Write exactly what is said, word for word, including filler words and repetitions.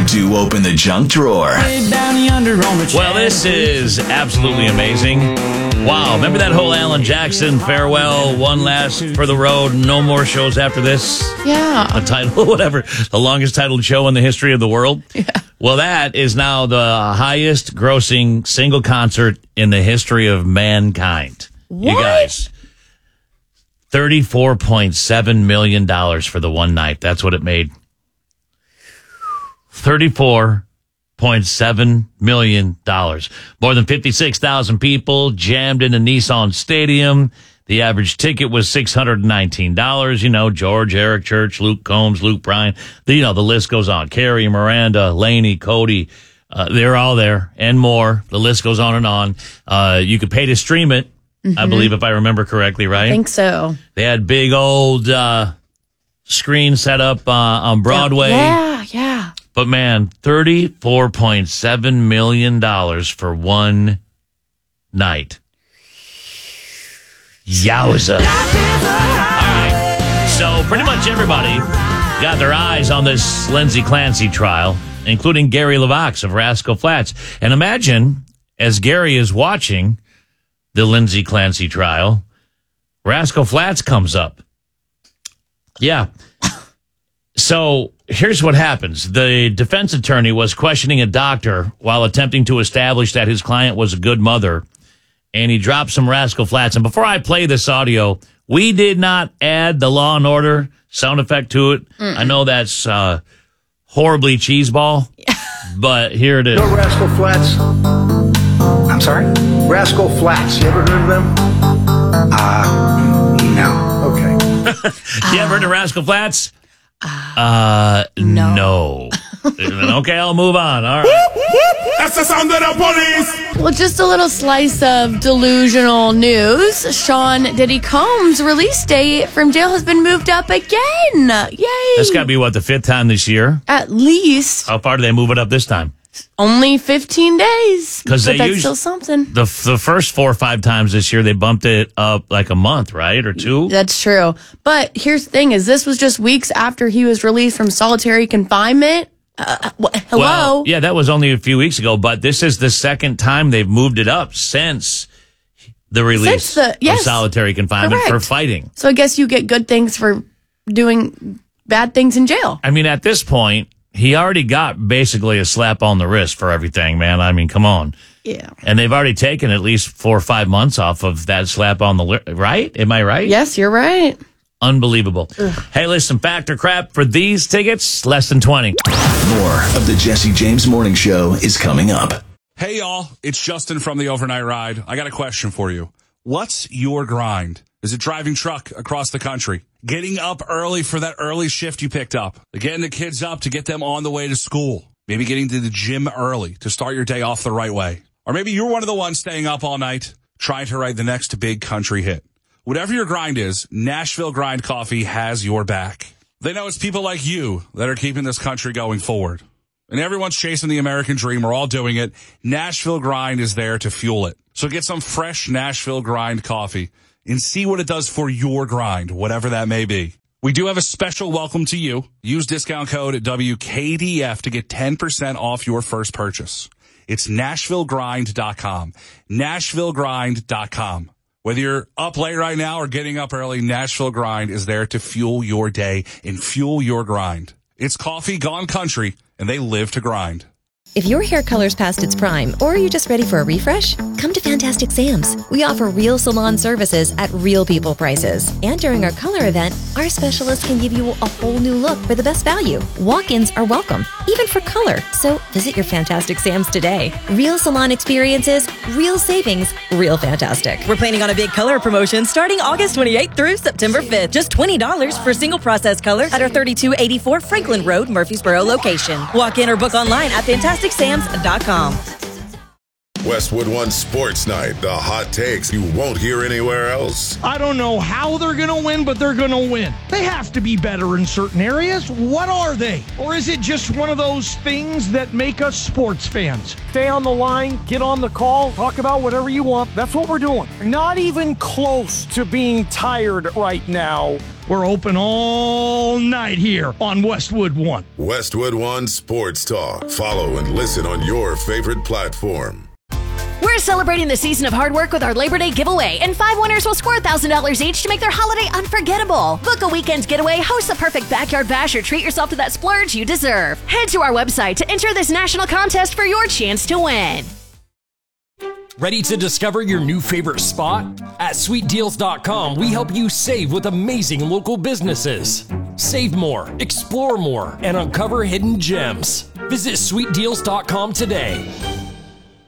do open the junk drawer. Well, this is absolutely amazing. Wow, remember that whole Alan Jackson farewell, one last for the road, no more shows after this? Yeah. A title, whatever, the longest titled show in the history of the world? Yeah. Well, that is now the highest grossing single concert in the history of mankind. What? You guys, thirty-four point seven million dollars for the one night. That's what it made. thirty-four point seven million dollars. More than fifty-six thousand people jammed into Nissan Stadium. The average ticket was six hundred nineteen dollars. You know, George, Eric Church, Luke Combs, Luke Bryan. The, you know, the list goes on. Carrie, Miranda, Laney, Cody. Uh, they're all there and more. The list goes on and on. Uh, you could pay to stream it, mm-hmm. I believe, if I remember correctly, right? I think so. They had big old uh, screen set up uh, on Broadway. Yeah, yeah. But man, thirty-four point seven million dollars for one night. Yowza. All right. So pretty much everybody got their eyes on this Lindsay Clancy trial, including Gary LeVox of Rascal Flatts. And imagine, as Gary is watching the Lindsay Clancy trial, Rascal Flatts comes up. Yeah. So here's what happens. The defense attorney was questioning a doctor while attempting to establish that his client was a good mother, and he dropped some Rascal Flatts. And before I play this audio, we did not add the Law and Order sound effect to it. Mm-mm. I know that's uh, horribly cheeseball, but here it is. No Rascal Flatts. I'm sorry? Rascal Flatts. You ever heard of them? Uh, no. Okay. You ever heard of Rascal Flatts? Uh, no. no. Okay, I'll move on. All right. That's the sound of the police. Well, just a little slice of delusional news. Sean Diddy Combs' release date from jail has been moved up again. Yay. That's got to be, what, the fifth time this year? At least. How far do they move it up this time? Only fifteen days. Because but they that's usually, still something. The, the first four or five times this year, they bumped it up like a month, right? Or two? That's true. But here's the thing, is this was just weeks after he was released from solitary confinement. Uh, wh- hello? Well, yeah, that was only a few weeks ago, but this is the second time they've moved it up since the release since the, yes, of solitary confinement correct. for fighting. So I guess you get good things for doing bad things in jail. I mean, at this point, he already got basically a slap on the wrist for everything, man. I mean, come on. Yeah. And they've already taken at least four or five months off of that slap on the list, right? Am I right? Yes, you're right. Unbelievable. Ugh. Hey, listen, fact or crap for these tickets, less than twenty. More of the Jesse James Morning Show is coming up. Hey, y'all. It's Justin from the Overnight Ride. I got a question for you. What's your grind? Is it driving truck across the country? Getting up early for that early shift you picked up? Getting the kids up to get them on the way to school? Maybe getting to the gym early to start your day off the right way? Or maybe you're one of the ones staying up all night trying to write the next big country hit. Whatever your grind is, Nashville Grind Coffee has your back. They know it's people like you that are keeping this country going forward. And everyone's chasing the American dream. We're all doing it. Nashville Grind is there to fuel it. So get some fresh Nashville Grind coffee and see what it does for your grind, whatever that may be. We do have a special welcome to you. Use discount code W K D F to get ten percent off your first purchase. It's Nashville Grind dot com. Nashville Grind dot com. Whether you're up late right now or getting up early, Nashville Grind is there to fuel your day and fuel your grind. It's coffee gone country, and they live to grind. If your hair color's past its prime, or are you just ready for a refresh? Come to Fantastic Sam's. We offer real salon services at real people prices. And during our color event, our specialists can give you a whole new look for the best value. Walk-ins are welcome, even for color. So visit your Fantastic Sam's today. Real salon experiences, real savings, real fantastic. We're planning on a big color promotion starting August twenty-eighth through September fifth. Just twenty dollars for single process color at our thirty-two eighty-four Franklin Road, Murfreesboro location. Walk in or book online at fantastic sams dot com. Westwood One Sports Night, the hot takes you won't hear anywhere else. I don't know how they're going to win, but they're going to win. They have to be better in certain areas. What are they? Or is it just one of those things that make us sports fans? Stay on the line, get on the call, talk about whatever you want. That's what we're doing. Not even close to being tired right now. We're open all night here on Westwood One. Westwood One Sports Talk. Follow and listen on your favorite platform. We're celebrating the season of hard work with our Labor Day giveaway, and five winners will score one thousand dollars each to make their holiday unforgettable. Book a weekend getaway, host a perfect backyard bash, or treat yourself to that splurge you deserve. Head to our website to enter this national contest for your chance to win. Ready to discover your new favorite spot? At sweet deals dot com, we help you save with amazing local businesses. Save more, explore more, and uncover hidden gems. Visit sweet deals dot com today.